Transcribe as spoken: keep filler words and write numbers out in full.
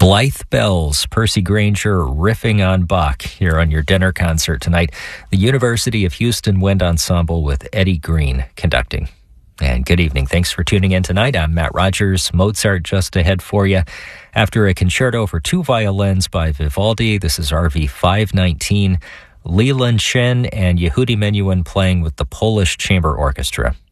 Blythe Bells, Percy Grainger riffing on Bach here on your dinner concert tonight. The University of Houston Wind Ensemble with Eddie Green conducting. And good evening. Thanks for tuning in tonight. I'm Matt Rogers. Mozart just ahead for you. After a concerto for two violins by Vivaldi, this is R V five nineteen. Leland Chen and Yehudi Menuhin playing with the Polish Chamber Orchestra.